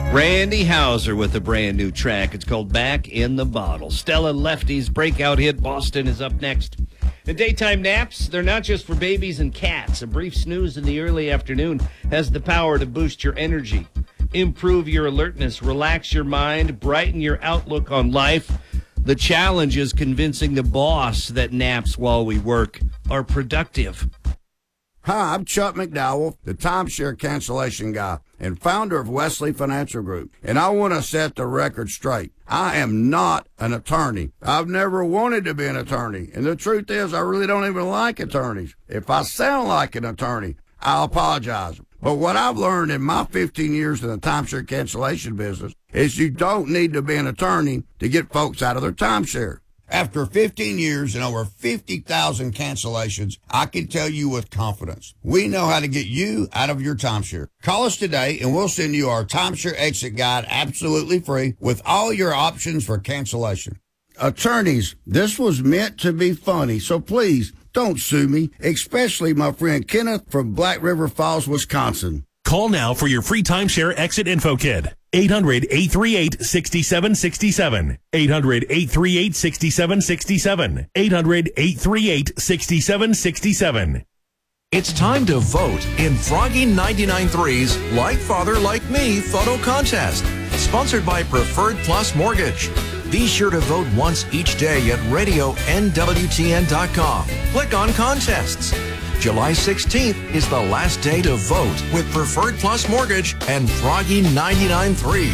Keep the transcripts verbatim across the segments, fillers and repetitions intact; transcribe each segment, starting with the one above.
Randy Houser with a brand new track. It's called Back in the Bottle. Stella Lefty's breakout hit Boston is up next. The daytime naps, they're not just for babies and cats. A brief snooze in the early afternoon has the power to boost your energy, improve your alertness, relax your mind, brighten your outlook on life. The challenge is convincing the boss that naps while we work are productive. Hi, I'm Chuck McDowell, the timeshare cancellation guy and founder of Wesley Financial Group, and I want to set the record straight. I am not an attorney. I've never wanted to be an attorney, and the truth is I really don't even like attorneys. If I sound like an attorney, I'll apologize. But what I've learned in my fifteen years in the timeshare cancellation business is you don't need to be an attorney to get folks out of their timeshare. After fifteen years and over fifty thousand cancellations, I can tell you with confidence, we know how to get you out of your timeshare. Call us today and we'll send you our timeshare exit guide absolutely free with all your options for cancellation. Attorneys, this was meant to be funny, so please don't sue me, especially my friend Kenneth from Black River Falls, Wisconsin. Call now for your free timeshare exit info kit. eight hundred, eight three eight, six seven six seven. eight hundred, eight three eight, six seven six seven. eight hundred, eight three eight, six seven six seven. It's time to vote in Froggy ninety-nine point three's Like Father Like Me photo contest, sponsored by Preferred Plus Mortgage. Be sure to vote once each day at radio N W T N dot com. Click on contests. July sixteenth is the last day to vote with Preferred Plus Mortgage and Froggy ninety-nine point three.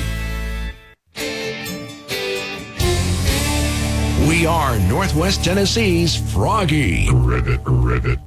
We are Northwest Tennessee's Froggy. Rivet, rivet.